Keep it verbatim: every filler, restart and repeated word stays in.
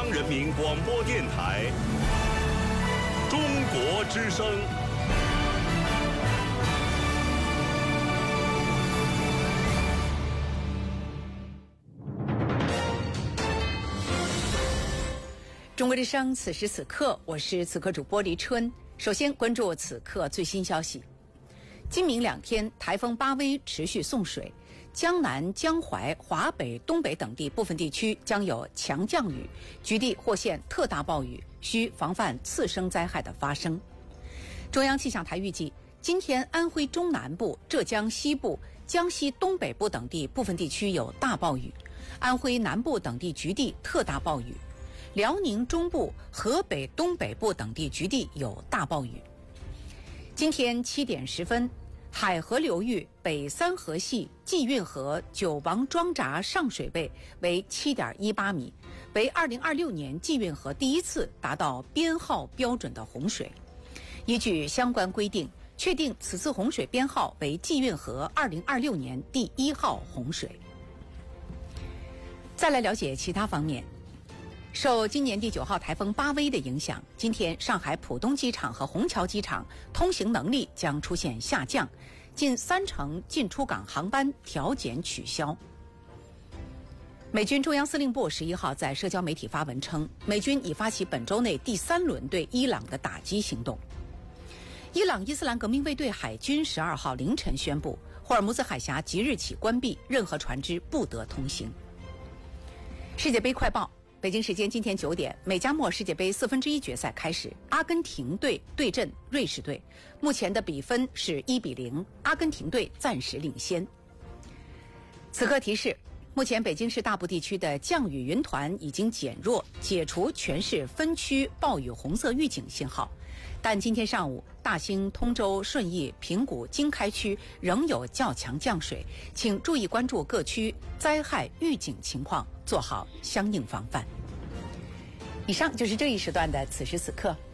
央人民广播电台中国之声。 中国之声，此时此刻，我是此刻主播黎春。首先关注此刻最新消息。今明两天，台风巴威持续送水，江南、江淮、华北、东北等地部分地区将有强降雨，局地或现特大暴雨，需防范次生灾害的发生。中央气象台预计，今天安徽中南部、浙江西部、江西东北部等地部分地区有大暴雨，安徽南部等地局地特大暴雨。辽宁中部、河北东北部等地局地有大暴雨。今天七点十分，海河流域北三河系济运河九王庄闸上水位为 七点一八米，为二零二六年济运河第一次达到编号标准的洪水。依据相关规定，确定此次洪水编号为济运河二零二六年第一号洪水。再来了解其他方面。受今年第九号台风巴威的影响，今天上海浦东机场和虹桥机场通行能力将出现下降，近三成进出港航班调减取消。美军中央司令部十一号在社交媒体发文称，美军已发起本周内第三轮对伊朗的打击行动。伊朗伊斯兰革命卫队海军十二号凌晨宣布，霍尔木兹海峡即日起关闭，任何船只不得通行。世界杯快报。北京时间今天九点，美加墨世界杯四分之一决赛开始，阿根廷队对阵瑞士队，目前的比分是一比零，阿根廷队暂时领先。此刻提示，目前北京市大部地区的降雨云团已经减弱，解除全市分区暴雨红色预警信号，但今天上午大兴、通州、顺义、平谷、经开区仍有较强降水，请注意关注各区灾害预警情况，做好相应防范。以上就是这一时段的此时此刻。